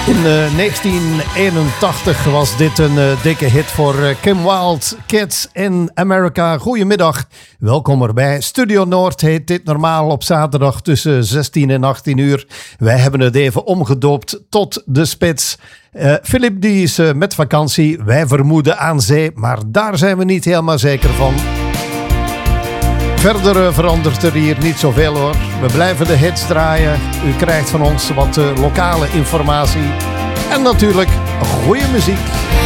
In 1981 was dit een dikke hit voor Kim Wilde, Kids in America. Goedemiddag, welkom erbij. Studio Noord heet dit normaal op zaterdag tussen 16 en 18 uur. Wij hebben het even omgedoopt tot de Spits. Philip die is met vakantie, wij vermoeden aan zee, maar daar zijn we niet helemaal zeker van. Verder verandert er hier niet zoveel hoor. We blijven de hits draaien. U krijgt van ons wat lokale informatie. En natuurlijk goede muziek.